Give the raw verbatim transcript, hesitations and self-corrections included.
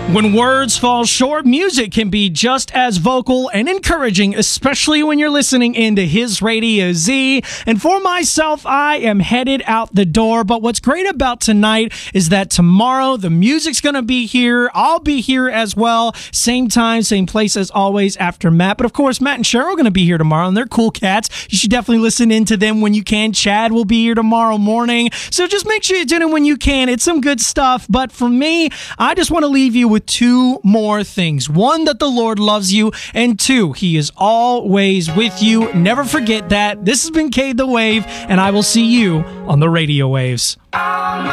When words fall short, music can be just as vocal and encouraging, especially when you're listening into His Radio Z. And for myself, I am headed out the door. But what's great about tonight is that tomorrow the music's going to be here. I'll be here as well. Same time, same place as always after Matt. But of course, Matt and Cheryl are going to be here tomorrow, and they're cool cats. You should definitely listen in to them when you can. Chad will be here tomorrow morning. So just make sure you tune in when you can. It's some good stuff. But for me, I just want to leave you with two more things. One, that the Lord loves you, and two, He is always with you. Never forget that. This has been Cade the Wave, and I will see you on the radio waves.